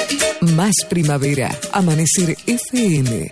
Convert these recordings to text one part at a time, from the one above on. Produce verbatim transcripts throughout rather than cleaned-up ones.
Más primavera. Amanecer F M.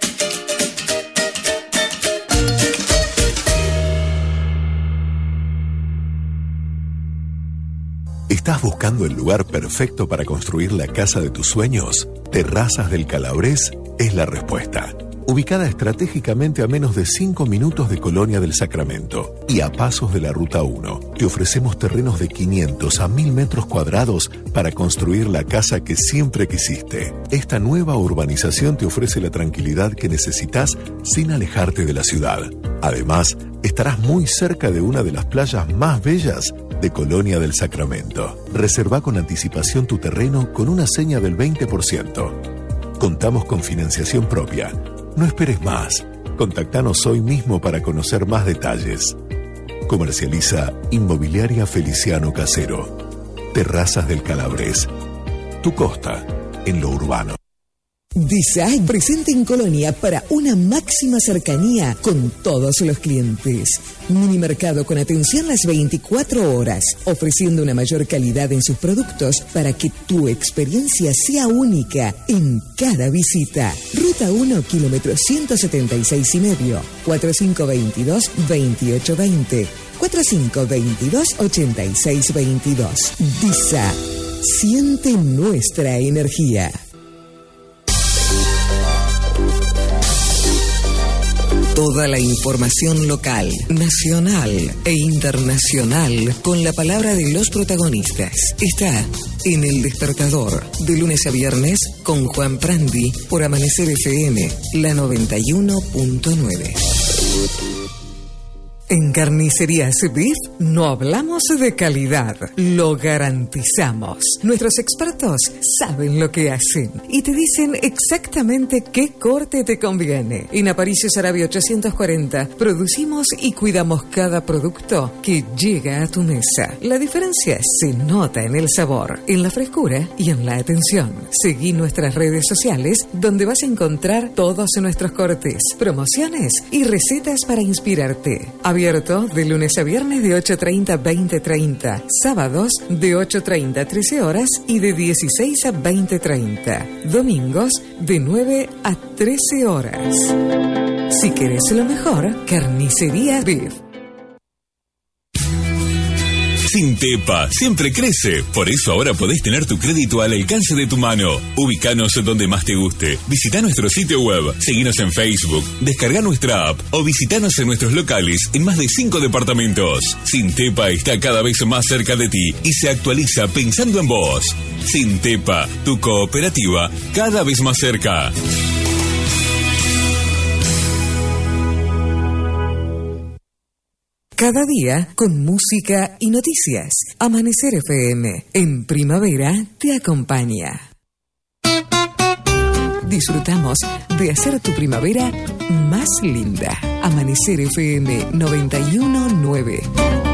¿Estás buscando el lugar perfecto para construir la casa de tus sueños? Terrazas del Calabrés es la respuesta. Ubicada estratégicamente a menos de cinco minutos de Colonia del Sacramento y a pasos de la Ruta uno, te ofrecemos terrenos de quinientos a mil metros cuadrados para construir la casa que siempre quisiste. Esta nueva urbanización te ofrece la tranquilidad que necesitas sin alejarte de la ciudad. Además, estarás muy cerca de una de las playas más bellas de Colonia del Sacramento. Reserva con anticipación tu terreno con una seña del veinte por ciento. Contamos con financiación propia. No esperes más. Contactanos hoy mismo para conocer más detalles. Comercializa Inmobiliaria Feliciano Casero. Terrazas del Calabrés. Tu costa en lo urbano. Design presente en Colonia para una máxima cercanía con todos los clientes. Minimercado con atención las veinticuatro horas, ofreciendo una mayor calidad en sus productos para que tu experiencia sea única en cada visita. Ruta uno, kilómetro ciento setenta y seis y medio, cuatro cinco dos dos, veintiocho veinte, cuatro cinco dos dos, ochenta y seis veintidós. Disa, siente nuestra energía. Toda la información local, nacional e internacional con la palabra de los protagonistas está en El Despertador, de lunes a viernes con Juan Prandi por Amanecer F M, la noventa y uno punto nueve. En Carnicerías Beef no hablamos de calidad, lo garantizamos. Nuestros expertos saben lo que hacen y te dicen exactamente qué corte te conviene. En Aparicio Saravia ochocientos cuarenta producimos y cuidamos cada producto que llega a tu mesa. La diferencia se nota en el sabor, en la frescura y en la atención. Seguí nuestras redes sociales donde vas a encontrar todos nuestros cortes, promociones y recetas para inspirarte. Abierto de lunes a viernes de ocho treinta a veinte treinta, sábados de ocho treinta a trece horas y de dieciséis a veinte treinta, domingos de nueve a trece horas. Si querés lo mejor, Carnicería Beef. Sintepa siempre crece, por eso ahora podés tener tu crédito al alcance de tu mano. Ubícanos donde más te guste. Visita nuestro sitio web, seguinos en Facebook, descarga nuestra app o visitanos en nuestros locales en más de cinco departamentos. Sintepa está cada vez más cerca de ti y se actualiza pensando en vos. Sintepa, tu cooperativa cada vez más cerca. Cada día con música y noticias. Amanecer F M en primavera te acompaña. Disfrutamos de hacer tu primavera más linda. Amanecer F M noventa y uno punto nueve.